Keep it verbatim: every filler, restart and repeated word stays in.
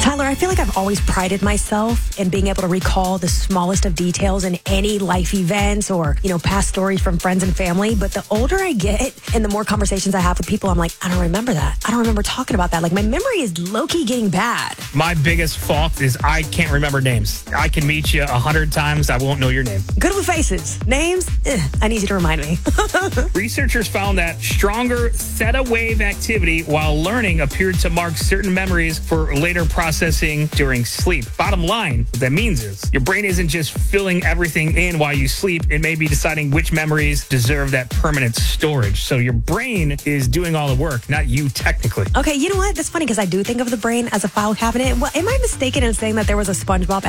Tyler, I feel like I've always prided myself in being able to recall the smallest of details in any life events or, you know, past stories from friends and family. But the older I get and the more conversations I have with people, I'm like, I don't remember that. I don't remember talking about that. Like, my memory is low-key getting bad. My biggest fault is I can't remember names. I can meet you a hundred times. I won't know your name. Good with faces. Names, eh, I need you to remind me. Researchers found that stronger theta wave activity while learning appeared to mark certain memories for later processing during sleep. Bottom line, what that means is your brain isn't just filling everything in while you sleep. It may be deciding which memories deserve that permanent storage. So your brain is doing all the work, not you technically. Okay, you know what? That's funny because I do think of the brain as a file cabinet. Well, am I mistaken in saying that there was a SpongeBob